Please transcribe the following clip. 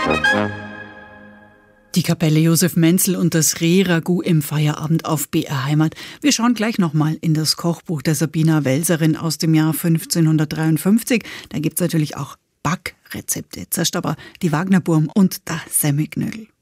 Die Kapelle Josef Menzel und das Rehragout im Feierabend auf BR Heimat. Wir schauen gleich nochmal in das Kochbuch der Sabina Welserin aus dem Jahr 1553. Da gibt's natürlich auch Backrezepte. Zuerst aber die Wagnerburm und der Semmelknödel.